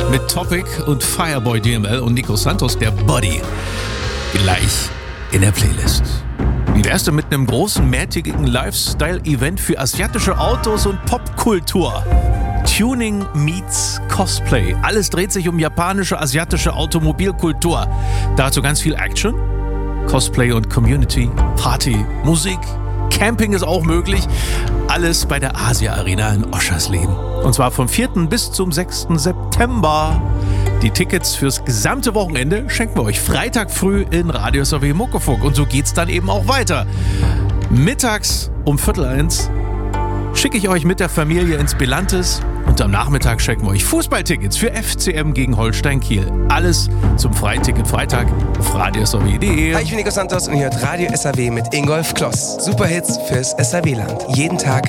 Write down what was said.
mit Topic und Fireboy DML und Nico Santos, der Body. Gleich in der Playlist. Wie wär's denn mit einem großen, mehrtägigen Lifestyle-Event für asiatische Autos und Popkultur? Tuning meets Cosplay. Alles dreht sich um japanische, asiatische Automobilkultur. Dazu ganz viel Action, Cosplay und Community, Party, Musik, Camping ist auch möglich. Alles bei der Asia Arena in Oschersleben. Und zwar vom 4. bis zum 6. September. Die Tickets fürs gesamte Wochenende schenken wir euch Freitag früh in Radio SAW Muckefuck. Und so geht's dann eben auch weiter. Mittags um 12:45 schicke ich euch mit der Familie ins Belantes und am Nachmittag schenken wir euch Fußballtickets für FCM gegen Holstein Kiel. Alles zum Freiticket Freitag auf radiosaw.de. Hi, ich bin Nico Santos und ihr hört Radio SAW mit Ingolf Kloss. Superhits fürs SAW-Land. Jeden Tag